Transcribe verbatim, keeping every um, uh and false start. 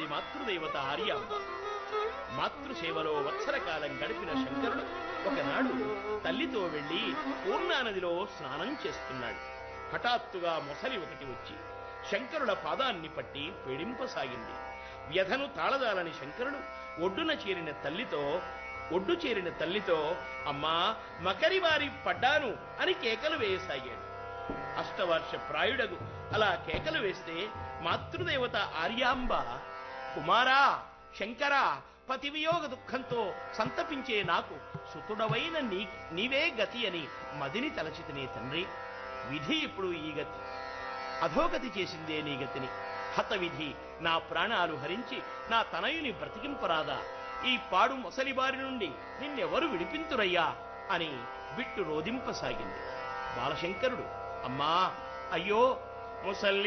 మాతృదేవత ఆర్యాంబ. మాతృసేవలో వత్సరకాలం గడిపిన శంకరుడు ఒకనాడు తల్లితో వెళ్లి పూర్ణానదిలో స్నానం చేస్తున్నాడు. హఠాత్తుగా మొసలి ఒకటి వచ్చి శంకరుల పాదాన్ని పట్టి పీడింపసాగింది. వ్యధను తాళదాలని శంకరుడు ఒడ్డున చేరిన తల్లితో ఒడ్డు చేరిన తల్లితో అమ్మా మకరివారి పడ్డాను అని కేకలు వేయసాగాడు. అష్టవర్ష ప్రాయుడగు అలా కేకలు వేస్తే మాతృదేవత ఆర్యాంబ, కుమారా శంకరా, పతివియోగ దుఃఖంతో సంతపించే నాకు సుతుడవైన నీ నీవే గతి అని మదిని తలచితినే తండ్రి. విధి ఇప్పుడు ఈ గతి, అధోగతి చేసిందే నీ గతిని. హత విధి నా ప్రాణాలు హరించి నా తనయుని బ్రతికింపరాదా? ఈ పాడు మొసలి బారి నుండి నిన్నెవరు విడిపింతురయ్యా అని బిట్టు రోదింపసాగింది. బాలశంకరుడు, అమ్మా అయ్యో ముసలి